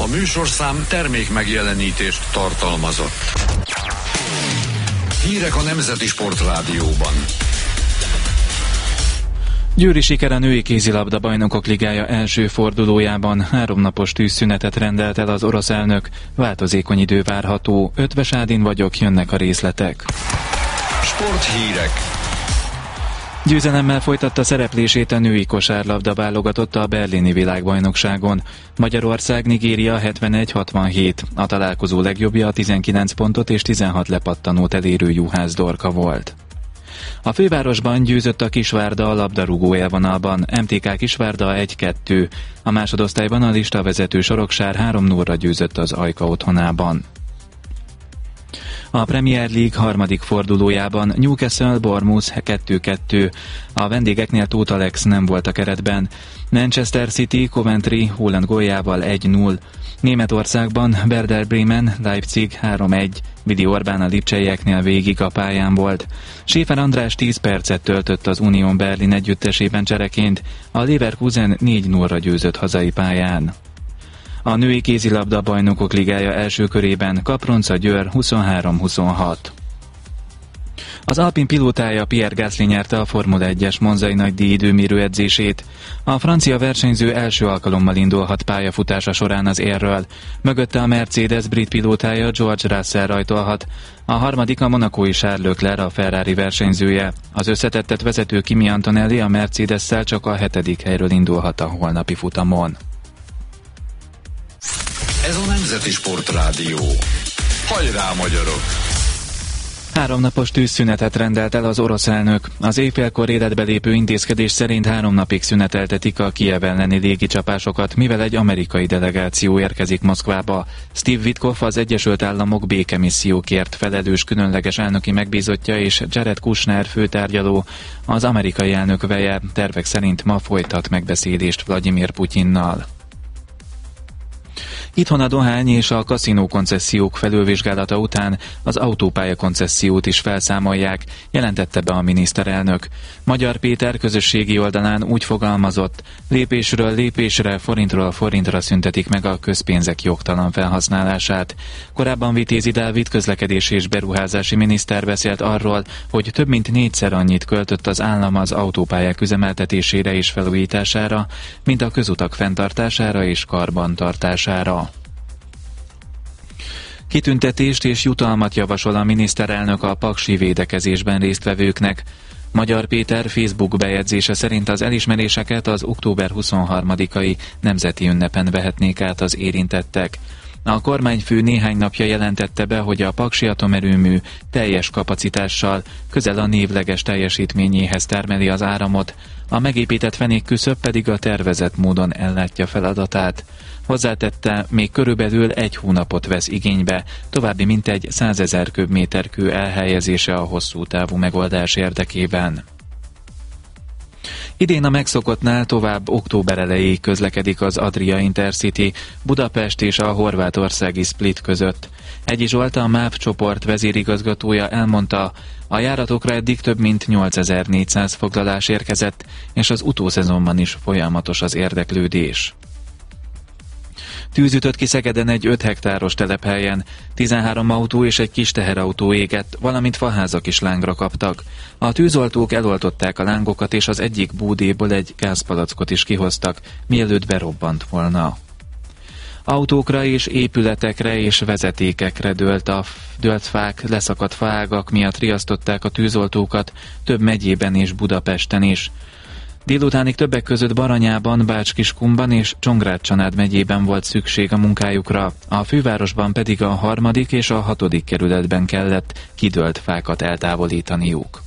A műsorszám termék megjelenítést tartalmazott. Hírek a Nemzeti Sportrádióban. Győri siker a női kézilabda bajnokok ligája első fordulójában. 3 napos tűzszünetet rendelt el az orosz elnök. Változékony idő várható. Ötvös Ádin vagyok, jönnek a részletek. Sporthírek. Győzelemmel folytatta szereplését a női kosárlabda válogatotta a berlini világbajnokságon. Magyarország Nigéria 71-67. A találkozó legjobbja a 19 pontot és 16 lepattanót elérő Juhász Dorka volt. A fővárosban győzött a Kisvárda a labdarúgó élvonalban, MTK Kisvárda 1-2. A másodosztályban a listavezető Soroksár 3-0-ra győzött az Ajka otthonában. A Premier League harmadik fordulójában Newcastle Bournemouth 2-2. A vendégeknél Tóth Alex nem volt a keretben. Manchester City Coventry Haaland góljával 1-0. Németországban Werder Bremen Leipzig 3-1. Vidi Orbán a lipcseieknél végig a pályán volt. Schäfer András 10 percet töltött az Union Berlin együttesében csereként, a Leverkusen 4-0-ra győzött hazai pályán. A női kézilabda bajnokok ligája első körében Kapronca Győr 23-26. Az Alpin pilótája Pierre Gasly nyerte a Formula 1-es monzai nagydíj időmérő edzését. A francia versenyző első alkalommal indulhat pályafutása során az érről. Mögötte a Mercedes brit pilótája George Russell rajtolhat. A harmadik a monacói Charles Leclerc, a Ferrari versenyzője. Az összetettet vezető Kimi Antonelli a Mercedes-szel csak a 7. helyről indulhat a holnapi futamon. Ez a Nemzeti Sportrádió. Hajrá, magyarok! 3 napos tűzszünetet rendelt el az orosz elnök. Az éjfélkor életbe lépő intézkedés szerint 3 napig szüneteltetik a Kijev elleni légicsapásokat, mivel egy amerikai delegáció érkezik Moszkvába. Steve Witkoff, az Egyesült Államok békemissziókért felelős különleges elnöki megbízottja, és Jared Kushner főtárgyaló, az amerikai elnök veje, tervek szerint ma folytat megbeszélést Vladimir Putyinnal. Itthon a dohány és a kaszinó koncesziók felülvizsgálata után az autópálya koncesziót is felszámolják, jelentette be a miniszterelnök. Magyar Péter közösségi oldalán úgy fogalmazott, lépésről lépésre, forintról forintra szüntetik meg a közpénzek jogtalan felhasználását. Korábban Vitézi Dávid közlekedési és beruházási miniszter beszélt arról, hogy több mint 4-szer annyit költött az állam az autópályák üzemeltetésére és felújítására, mint a közutak fenntartására és karbantartására. Kitüntetést és jutalmat javasol a miniszterelnök a paksi védekezésben résztvevőknek. Magyar Péter Facebook bejegyzése szerint az elismeréseket az október 23-ai nemzeti ünnepen vehetnék át az érintettek. A kormányfő néhány napja jelentette be, hogy a paksi atomerőmű teljes kapacitással közel a névleges teljesítményéhez termeli az áramot, a megépített fenékküszöb pedig a tervezett módon ellátja feladatát. Hozzátette, még körülbelül 1 hónapot vesz igénybe, további mintegy 100 000 köbméter kő elhelyezése a hosszú távú megoldás érdekében. Idén a megszokottnál tovább október elejéig közlekedik az Adria Intercity Budapest és a horvátországi Split között. Egyi Zsolt, a MÁV csoport vezérigazgatója elmondta, a járatokra eddig több mint 8400 foglalás érkezett, és az utószezonban is folyamatos az érdeklődés. Tűz ütött ki Szegeden egy 5 hektáros telephelyen, 13 autó és egy kis teherautó égett, valamint faházak is lángra kaptak. A tűzoltók eloltották a lángokat, és az egyik búdéból egy gázpalackot is kihoztak, mielőtt berobbant volna. Autókra és épületekre és vezetékekre dőlt fák, leszakadt faágak miatt riasztották a tűzoltókat több megyében és Budapesten is. Délutánig többek között Baranyában, Bács-Kiskunban és Csongrád-Csanád megyében volt szükség a munkájukra, a fővárosban pedig a 3. és a 6. kerületben kellett kidőlt fákat eltávolítaniuk.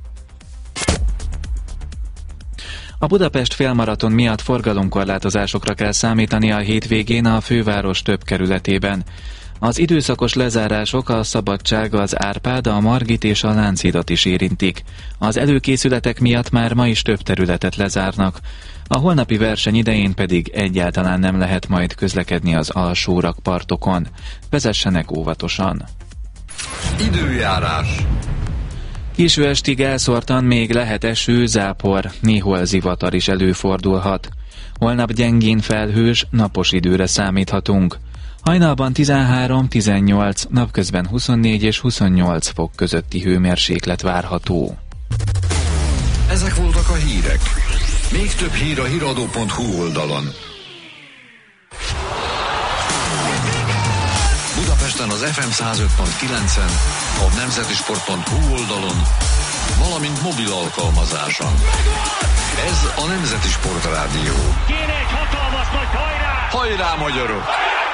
A Budapest félmaraton miatt forgalomkorlátozásokra kell számítani a hétvégén a főváros több kerületében. Az időszakos lezárások a Szabadság, az Árpád, a Margit és a Lánchidat is érintik. Az előkészületek miatt már ma is több területet lezárnak. A holnapi verseny idején pedig egyáltalán nem lehet majd közlekedni az alsó rakpartokon. Vezessenek óvatosan. Időjárás. Késő estig elszórtan még lehet eső, zápor, néhol zivatar is előfordulhat. Holnap gyengén felhős, napos időre számíthatunk. Hajnalban 13-18, napközben 24 és 28 fok közötti hőmérséklet várható. Ezek voltak a hírek. Még több hír a hiradó.hu oldalon. Budapesten az FM 105.9-en, a nemzetisport.hu oldalon, valamint mobil alkalmazáson. Ez a Nemzeti Sport Rádió. Kéne egy hatalmas nagy hajrá! Hajrá, magyarok!